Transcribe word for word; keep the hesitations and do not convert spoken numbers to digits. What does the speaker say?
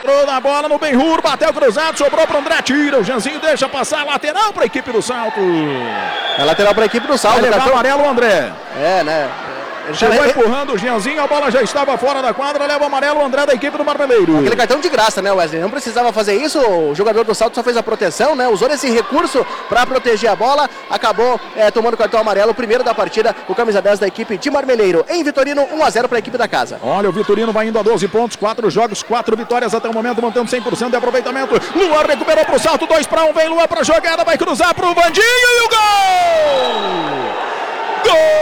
Entrou na bola no Benhur, bateu cruzado, sobrou para o André, tira. O Janzinho deixa passar, lateral para a equipe do Salto. É lateral para a equipe do Salto. Vai levar cartão... amarelo o André. É, né? Ele chegou Cara, empurrando o Gianzinho, a bola já estava fora da quadra, leva o amarelo o André da equipe do Marmeleiro. Aquele cartão de graça, né, Wesley? Não precisava fazer isso, o jogador do Salto só fez a proteção, né? Usou esse recurso para proteger a bola, acabou é, tomando cartão amarelo, o primeiro da partida, o camisa dez da equipe de Marmeleiro. Em Vitorino, um a zero para a equipe da casa. Olha, o Vitorino vai indo a doze pontos, quatro jogos, quatro vitórias até o momento, mantendo cem por cento de aproveitamento. Luan recuperou pro Salto, dois para um, vem Luan pra jogada, vai cruzar pro Vandinho e o gol! Gol!